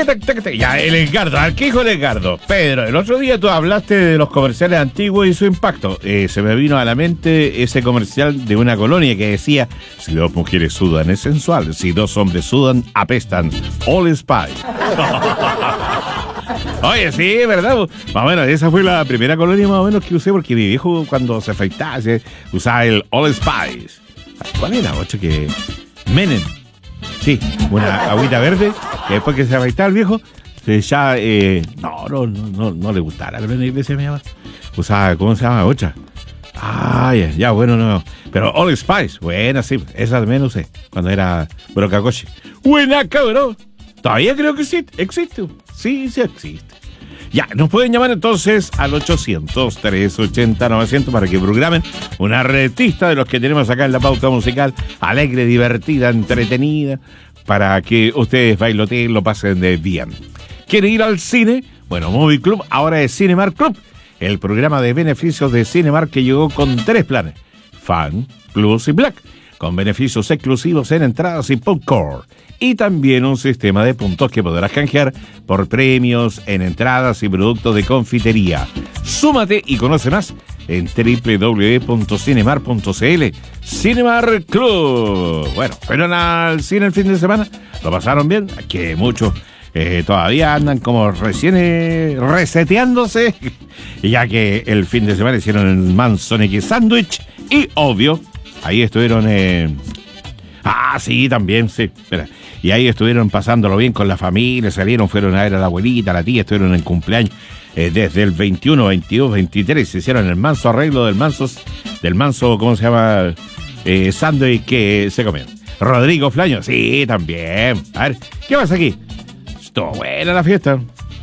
Ya, el Edgardo, ¿al qué dijo el Edgardo? Pedro, el otro día tú hablaste de los comerciales antiguos y su impacto. Se me vino a la mente ese comercial de una colonia que decía: si dos mujeres sudan es sensual, si dos hombres sudan apestan. All Spice. Oye, sí, ¿verdad? Más o menos, esa fue la primera colonia más o menos que usé, porque mi viejo cuando se afeitaba usaba el All Spice. ¿Cuál era, ocho? Que Menem. Sí, una agüita verde, que después que se afeitaba el viejo, ya, no le gustaba la colonia iglesia, me llama. Usaba, ¿cómo se llama? Ocha. Ah, ya, bueno, no. Pero All Spice, buena, sí, esa también usé, cuando era brocacoche. Buena, cabrón. Todavía creo que sí, existe. Sí existe. Ya, nos pueden llamar entonces al 800-380-900 para que programen una retista de los que tenemos acá en la pauta musical, alegre, divertida, entretenida, para que ustedes bailoteen, lo pasen de bien. ¿Quieren ir al cine? Bueno, Movie Club ahora es Cinemark Club, el programa de beneficios de Cinemark que llegó con 3 planes: Fan, Plus y Black, con beneficios exclusivos en entradas y popcorn. Y también un sistema de puntos que podrás canjear por premios en entradas y productos de confitería. Súmate y conoce más en www.cinemar.cl. Cinemark Club. Bueno, ¿fueron al cine el fin de semana? ¿Lo pasaron bien? Que muchos todavía andan como recién reseteándose, ya que el fin de semana hicieron el Manson X Sandwich y, obvio, ahí estuvieron... sí, también, sí. Espera. Y ahí estuvieron pasándolo bien con la familia, fueron a ver a la abuelita, a la tía, estuvieron en cumpleaños desde el 21, 22, 23, se hicieron el manso arreglo del manso, ¿cómo se llama? Sándwich que se comió. Rodrigo Flaño, sí, también. A ver, ¿qué pasa aquí? Estuvo buena la fiesta.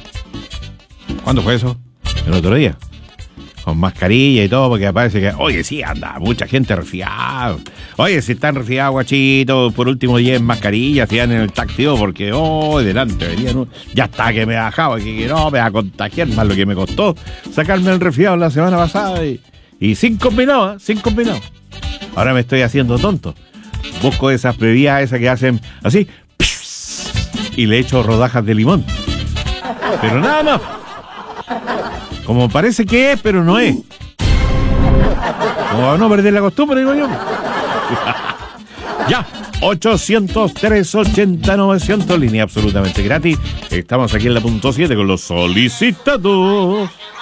¿Cuándo fue eso? El otro día. Con mascarilla y todo, porque parece que, oye, sí, anda mucha gente resfriada. Oye, si están resfriados, guachitos, por último lleven mascarilla, si en el taxi, porque, delante venían, ya está que me bajaba, que no, me va a contagiar más lo que me costó sacarme el resfriado la semana pasada y sin combinado. Ahora me estoy haciendo tonto. Busco esas bebidas, esas que hacen así, y le echo rodajas de limón. Pero nada más. Como parece que es, pero no es. Como a no perder la costumbre, digo yo. Ya, 800-380-900, línea absolutamente gratis. Estamos aquí en la punto 7 con los solicitados.